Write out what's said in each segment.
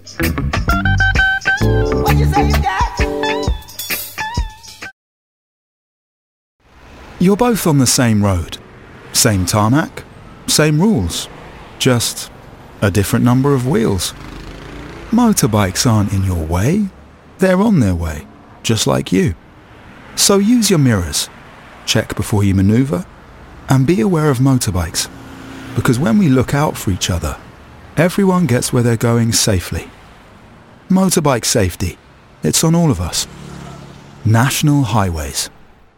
What you say you got? You're both on the same road, same tarmac, same rules, just a different number of wheels. Motorbikes aren't in your way, they're on their way, just like you. So use your mirrors, check before you manoeuvre, and be aware of motorbikes, because when we look out for each other, everyone gets where they're going safely. Motorbike safety, it's on all of us. National Highways.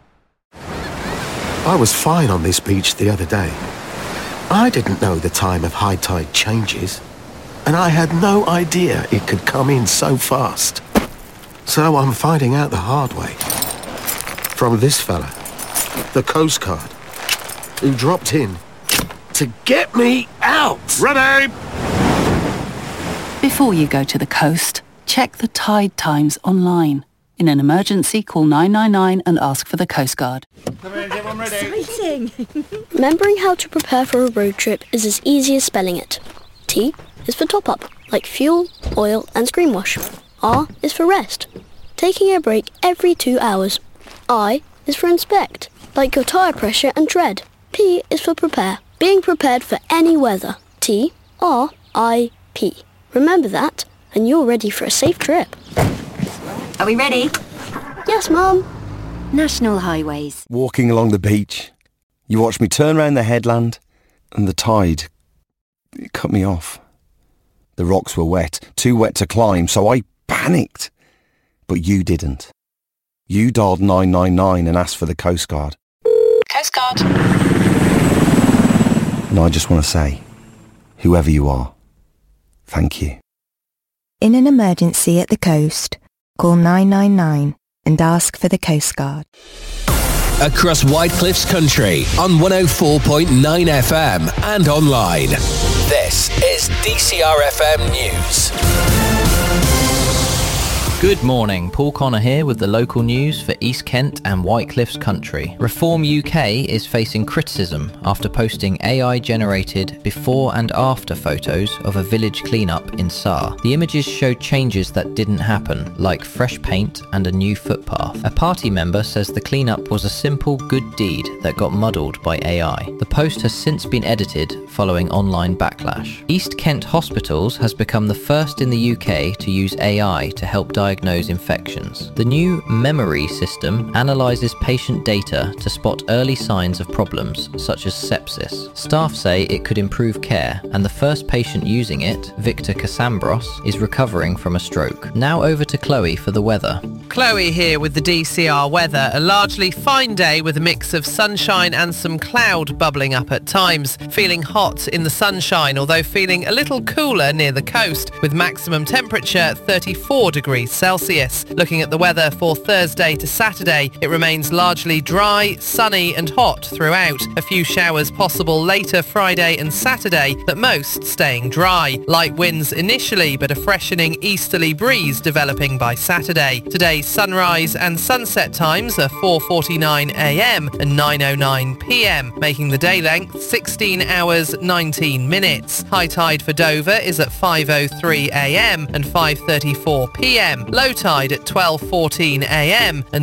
I was fine on this beach the other day. I didn't know the time of high tide changes, and I had no idea it could come in so fast. So I'm finding out the hard way. From this fella, the Coast Guard, who dropped in to get me out. Ready! Before you go to the coast, check the tide times online. In an emergency, call 999 and ask for the Coast Guard. Exciting! Remembering how to prepare for a road trip is as easy as spelling it. T is for top up, like fuel, oil and screen wash. R is for rest, taking a break every 2 hours. I is for inspect, like your tyre pressure and tread. P is for prepare, being prepared for any weather. T, R, I, P. Remember that, and you're ready for a safe trip. Are we ready? Yes, Mum. National Highways. Walking along the beach, you watched me turn round the headland, and the tide, it cut me off. The rocks were wet, too wet to climb, so I panicked. But you didn't. You dialed 999 and asked for the Coast Guard. Coast Guard. And I just want to say, whoever you are, thank you. In an emergency at the coast, call 999 and ask for the Coast Guard. Across White Cliffs Country on 104.9 FM and online. This is DCR FM News. Good morning, Paul Connor here with the local news for East Kent and White Cliffs Country. Reform UK is facing criticism after posting AI-generated before and after photos of a village clean-up in Sarr. The images showed changes that didn't happen, like fresh paint and a new footpath. A party member says the clean-up was a simple good deed that got muddled by AI. The post has since been edited following online backlash. East Kent Hospitals has become the first in the UK to use AI to help diagnose infections. The new memory system analyses patient data to spot early signs of problems such as sepsis. Staff say it could improve care, and the first patient using it, Victor Cassambros, is recovering from a stroke. Now over to Chloe for the weather. Chloe here with the DCR weather. A largely fine day with a mix of sunshine and some cloud bubbling up at times. Feeling hot in the sunshine, although feeling a little cooler near the coast, with maximum temperature 34 degrees Celsius. Looking at the weather for Thursday to Saturday, it remains largely dry, sunny and hot throughout. A few showers possible later Friday and Saturday, but most staying dry. Light winds initially, but a freshening easterly breeze developing by Saturday. Today's sunrise and sunset times are 4:49 a.m. and 9:09 p.m, making the day length 16 hours 19 minutes. High tide for Dover is at 5:03 a.m. and 5:34 p.m. Low tide at 12:14 a.m. and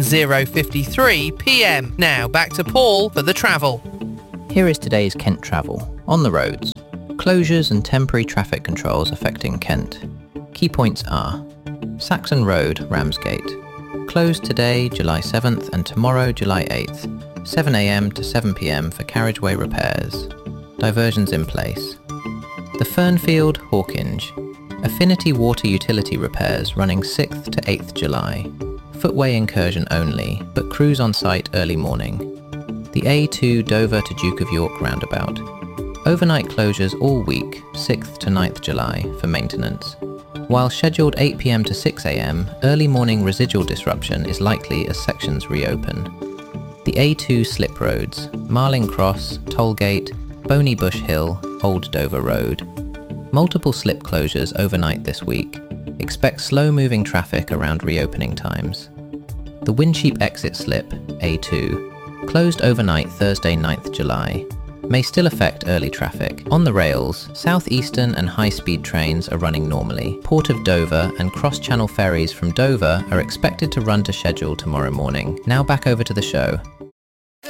0:53 p.m. Now back to Paul for the travel. Here is today's Kent travel. On the roads, closures and temporary traffic controls affecting Kent. Key points are: Saxon Road, Ramsgate, closed today, July 7th, and tomorrow, July 8th, 7 a.m. to 7 p.m. for carriageway repairs. Diversions in place. The Fernfield, Hawkinge, Affinity Water Utility repairs running 6th to 8th July. Footway incursion only, but crews on site early morning. The A2 Dover to Duke of York roundabout. Overnight closures all week, 6th to 9th July, for maintenance. While scheduled 8 p.m. to 6 a.m, early morning residual disruption is likely as sections reopen. The A2 slip roads, Marling Cross, Tollgate, Boney Bush Hill, Old Dover Road. Multiple slip closures overnight this week. Expect slow-moving traffic around reopening times. The Wincheap exit slip, A2, closed overnight Thursday 9th July. may still affect early traffic. On the rails, southeastern and high-speed trains are running normally. Port of Dover and cross-channel ferries from Dover are expected to run to schedule tomorrow morning. Now back over to the show.